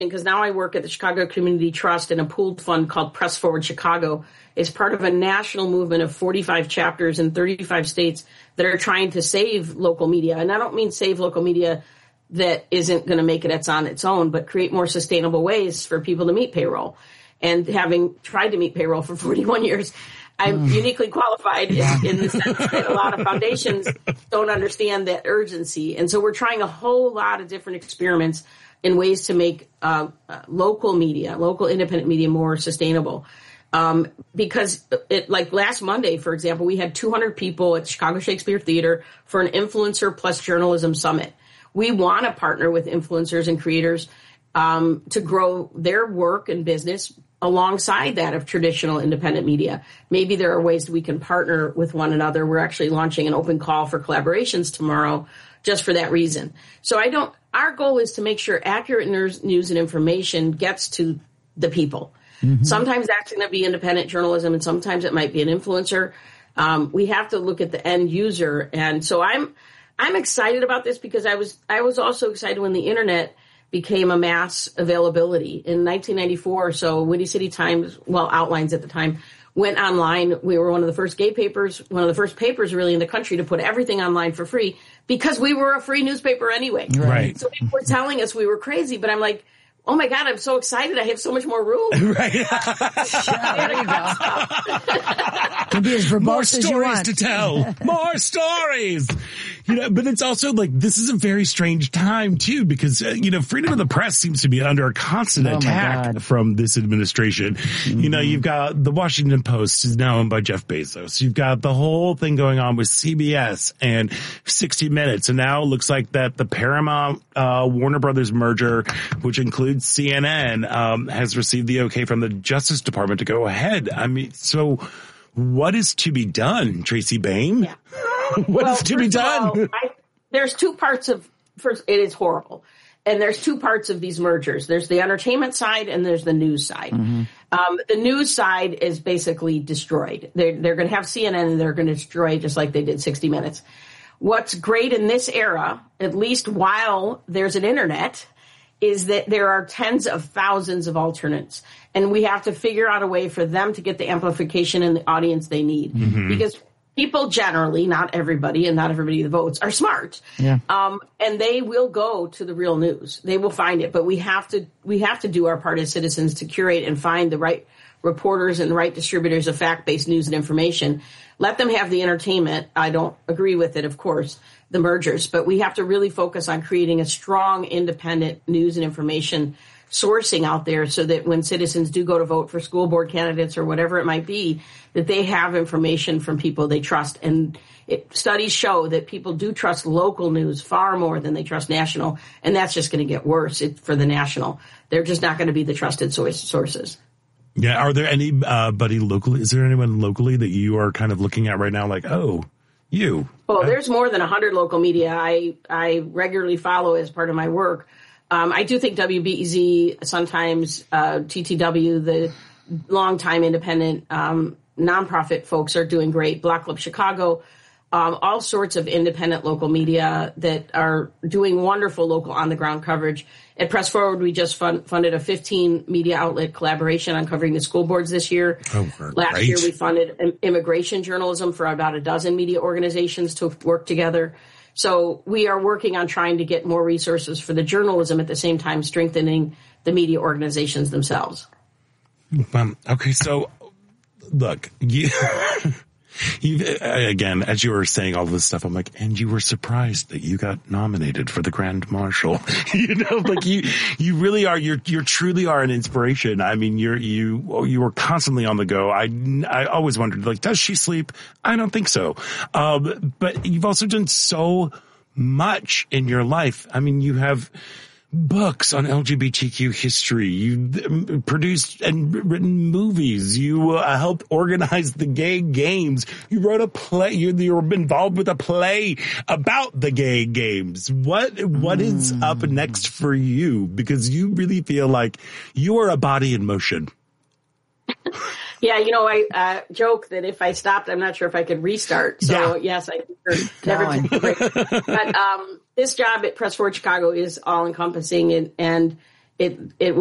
because now I work at the Chicago Community Trust in a pooled fund called Press Forward Chicago. It's part of a national movement of 45 chapters in 35 states that are trying to save local media. And I don't mean save local media that isn't going to make it on its own, but create more sustainable ways for people to meet payroll. And having tried to meet payroll for 41 years, I'm uniquely qualified in the sense that a lot of foundations don't understand that urgency. And so we're trying a whole lot of different experiments in ways to make local media, local independent media more sustainable. Because like last Monday, for example, we had 200 people at Chicago Shakespeare Theater for an Influencer Plus Journalism Summit. We want to partner with influencers and creators to grow their work and business alongside that of traditional independent media. Maybe there are ways that we can partner with one another. We're actually launching an open call for collaborations tomorrow just for that reason. So our goal is to make sure accurate news and information gets to the people. Mm-hmm. Sometimes that's going to be independent journalism, and sometimes it might be an influencer. We have to look at the end user. And so I'm excited about this because I was also excited when the internet became a mass availability. In 1994 or so, Windy City Times, Outlines at the time, went online. We were one of the first one of the first papers really in the country to put everything online for free because we were a free newspaper anyway. Right. So people were telling us we were crazy, but I'm like, oh my God, I'm so excited. I have so much more room. Right. There you go. Can be as verbose More as you stories want. to tell. More stories. But it's also like, this is a very strange time too, because, freedom of the press seems to be under a constant attack from this administration. Mm-hmm. You've got the Washington Post is now owned by Jeff Bezos. You've got the whole thing going on with CBS and 60 Minutes. And now it looks like that the Paramount, Warner Brothers merger, which includes CNN, has received the okay from the Justice Department to go ahead. I mean, so what is to be done, Tracy Bain? Yeah. What is to be done? There's two parts of, first, it is horrible. And there's two parts of these mergers. There's the entertainment side and there's the news side. Mm-hmm. The news side is basically destroyed. They're going to have CNN and they're going to destroy just like they did 60 Minutes. What's great in this era, at least while there's an internet, is that there are tens of thousands of alternates. And we have to figure out a way for them to get the amplification and the audience they need. Mm-hmm. Because people generally, not everybody and not everybody that votes, are smart. Yeah. And they will go to the real news. They will find it. But we have to do our part as citizens to curate and find the right reporters and the right distributors of fact-based news and information. Let them have the entertainment. I don't agree with it, of course, the mergers, but we have to really focus on creating a strong, independent news and information sourcing out there so that when citizens do go to vote for school board candidates or whatever it might be, that they have information from people they trust. And studies show that people do trust local news far more than they trust national, and that's just going to get worse for the national. They're just not going to be the trusted sources. Yeah. Are there anybody locally? Is there anyone locally that you are kind of looking at right now like, oh, you? Well, there's more than 100 local media I regularly follow as part of my work. I do think WBEZ, sometimes TTW, the longtime independent nonprofit folks are doing great. Block Club Chicago, all sorts of independent local media that are doing wonderful local on-the-ground coverage. At Press Forward, we just funded a 15 media outlet collaboration on covering the school boards this year. Last year, we funded immigration journalism for about a dozen media organizations to work together. So we are working on trying to get more resources for the journalism at the same time strengthening the media organizations themselves. Okay, so look, again, as you were saying all this stuff, I'm like, and you were surprised that you got nominated for the Grand Marshal. Like you really are, you truly are an inspiration. I mean, you were constantly on the go. I always wondered, like, does she sleep? I don't think so. But you've also done so much in your life. I mean, you have books on LGBTQ history. You produced and written movies. You helped organize the gay games. You wrote a play. You were involved with a play about the gay games. What is up next for you? Because you really feel like you are a body in motion. Yeah, I joke that if I stopped, I'm not sure if I could restart. So, yes, I never take a break. But this job at Press Forward Chicago is all-encompassing, and it